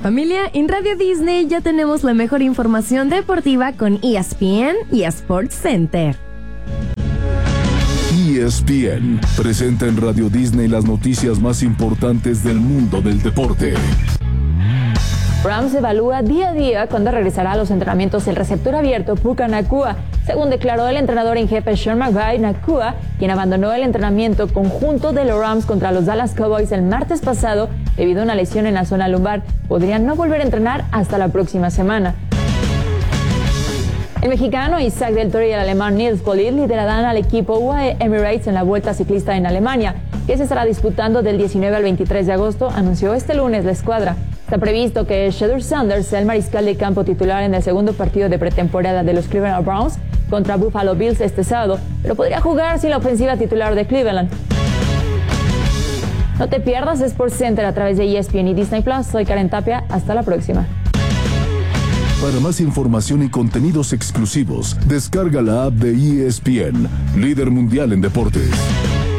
Familia, en Radio Disney ya tenemos la mejor información deportiva con ESPN y Sports Center. ESPN presenta en Radio Disney las noticias más importantes del mundo del deporte. Rams evalúa día a día cuándo regresará a los entrenamientos el receptor abierto Puka Nacua. Según declaró el entrenador en jefe Sean McVay, Nacua, quien abandonó el entrenamiento conjunto de los Rams contra los Dallas Cowboys el martes pasado debido a una lesión en la zona lumbar, podría no volver a entrenar hasta la próxima semana. El mexicano Isaac Del Toro y el alemán Nils Politt liderarán al equipo UAE Emirates en la Vuelta Ciclista en Alemania, que se estará disputando del 19 al 23 de agosto, anunció este lunes la escuadra. Está previsto que Shedeur Sanders sea el mariscal de campo titular en el segundo partido de pretemporada de los Cleveland Browns contra Buffalo Bills este sábado, pero podría jugar sin la ofensiva titular de Cleveland. No te pierdas Sports Center a través de ESPN y Disney Plus. Soy Karen Tapia. Hasta la próxima. Para más información y contenidos exclusivos, descarga la app de ESPN, líder mundial en deportes.